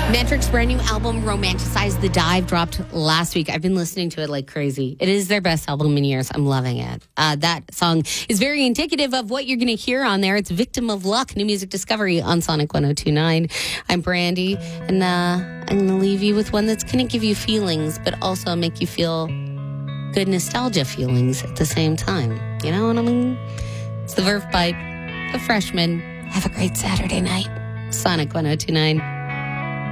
Mantric's brand new album, Romanticize the Dive, dropped last week. I've been listening to it like crazy. It is their best album in years. I'm loving it. That song is very indicative of what you're going to hear on there. It's Victim of Luck, new music discovery on Sonic 102.9. I'm Brandy, and I'm going to leave you with one that's going to give you feelings, but also make you feel good nostalgia feelings at the same time. You know what I mean? It's the Verve Pipe, the Freshman. Have a great Saturday night. Sonic 102.9.